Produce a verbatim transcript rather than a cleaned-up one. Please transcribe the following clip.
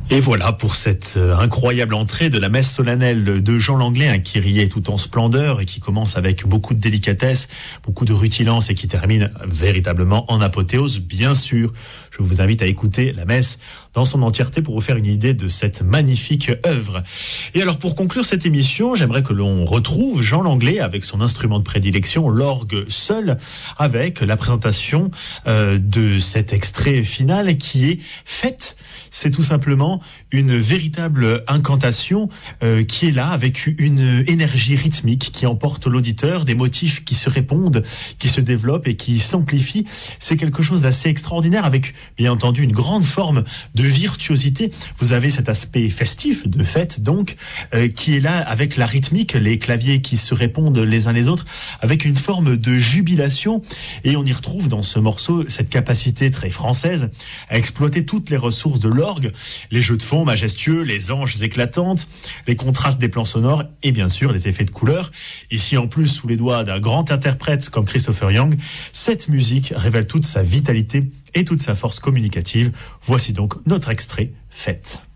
Et voilà pour cette euh, incroyable entrée de la messe solennelle de Jean Langlais, un Kyrie tout en splendeur et qui commence avec beaucoup de délicatesse, beaucoup de rutilance et qui termine véritablement en apothéose. Bien sûr, je vous invite à écouter la messe dans son entièreté pour vous faire une idée de cette magnifique œuvre. Et alors pour conclure cette émission, j'aimerais que l'on retrouve Jean Langlais avec son instrument de prédilection, l'orgue seul, avec la présentation euh, de cet extrait final qui est Fête. C'est tout simplement une véritable incantation euh, qui est là avec une énergie rythmique qui emporte l'auditeur, des motifs qui se répondent, qui se développent et qui s'amplifient. C'est quelque chose d'assez extraordinaire avec, bien entendu, une grande forme de virtuosité. Vous avez cet aspect festif de fête, donc, euh, qui est là avec la rythmique, les claviers qui se répondent les uns les autres, avec une forme de jubilation. Et on y retrouve dans ce morceau cette capacité très française à exploiter toutes les ressources de l'orgue, les jeux de fond majestueux, les anges éclatantes, les contrastes des plans sonores et bien sûr les effets de couleur. Ici en plus sous les doigts d'un grand interprète comme Christopher Young, cette musique révèle toute sa vitalité et toute sa force communicative. Voici donc notre extrait Fête.